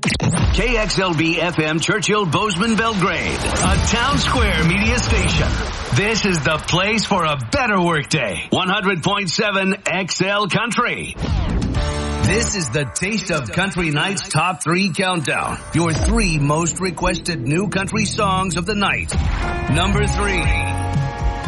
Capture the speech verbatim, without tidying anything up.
K X L B F M Churchill Bozeman Belgrade, a town square media station. This is the place for a better workday. one hundred point seven X L Country. This is the Taste of Country Night's Top three Countdown. Your three most requested new country songs of the night. Number three.